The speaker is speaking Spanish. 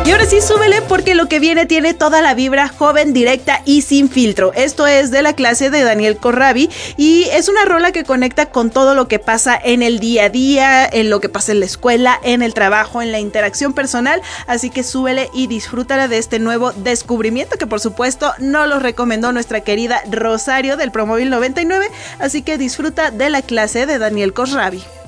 Y ahora sí, súbele porque lo que viene tiene toda la vibra joven, directa y sin filtro. Esto es de la clase de Daniel Corrabi y es una rola que conecta con todo lo que pasa en el día a día, en lo que pasa en la escuela, en el trabajo, en la interacción personal. Así que súbele y disfrútala de este nuevo descubrimiento que por supuesto nos lo recomendó nuestra querida Rosario del Promóvil 99. Así que disfruta de la clase de Daniel Corrabi.